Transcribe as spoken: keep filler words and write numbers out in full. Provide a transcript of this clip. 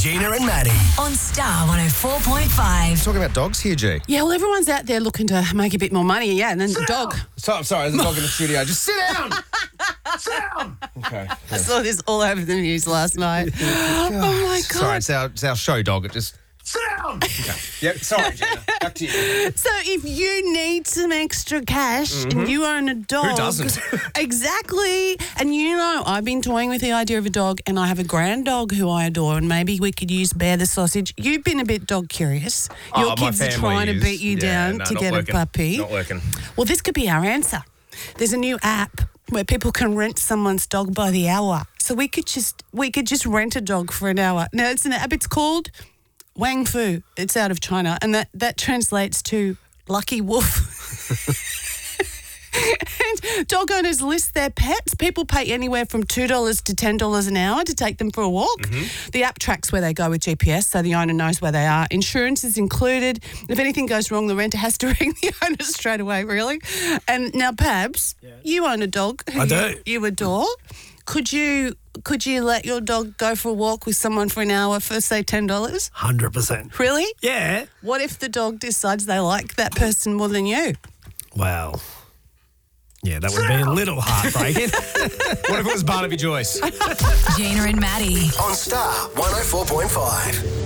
Gina and Maddie. On Star one oh four point five. Talking about dogs here, G. Yeah, well, everyone's out there looking to make a bit more money, yeah, and then the dog. So, I'm sorry, there's a dog in the studio. Just sit down. Sit down. Okay. I saw this all over the news last night. Oh, my God. Sorry, it's our, it's our show dog. It just... Sit down. Okay. Yep, sorry, Gina. Back to you. So if you need some extra cash Mm-hmm. and you own a dog... Who doesn't? Exactly. And you know, I've been toying with the idea of a dog and I have a grand dog who I adore and maybe we could use Bear the Sausage. You've been a bit dog curious. Your Oh, my kids are family trying to is- beat you yeah, down no, to not get working. a puppy. Not working. Well, this could be our answer. There's a new app where people can rent someone's dog by the hour. So we could just we could just rent a dog for an hour. Now, it's an app. It's called Wang Fu. It's out of China, and that, that translates to lucky wolf. And dog owners list their pets. People pay anywhere from two dollars to ten dollars an hour to take them for a walk. Mm-hmm. The app tracks where they go with G P S, so the owner knows where they are. Insurance is included. If anything goes wrong, the renter has to ring the owner straight away, really. And now, Pabs, you own a dog who I you, do. you adore. Could you could you let your dog go for a walk with someone for an hour for, say, ten dollars? one hundred percent. Really? Yeah. What if the dog decides they like that person more than you? Well, yeah, that would be a little heartbreaking. What if it was Barnaby Joyce? Gina and Maddie. On Star one oh four point five.